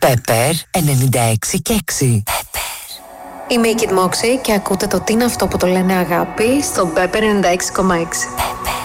Pepper 96 και 6. Είμαι η Kid Moxie και ακούτε το «Τι είναι αυτό που το λένε αγάπη» στο Pepper 96,6.